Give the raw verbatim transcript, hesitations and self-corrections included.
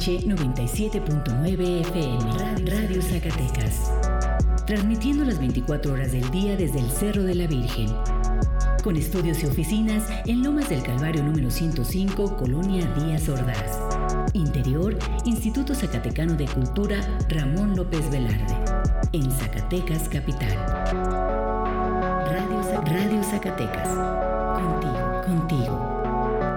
H noventa y siete punto nueve F M, Radio Zacatecas. Transmitiendo las veinticuatro horas del día desde el Cerro de la Virgen. Con estudios y oficinas en Lomas del Calvario número ciento cinco, Colonia Díaz Ordaz. Interior, Instituto Zacatecano de Cultura Ramón López Velarde. En Zacatecas, capital. Radio, Radio Zacatecas. Contigo, contigo.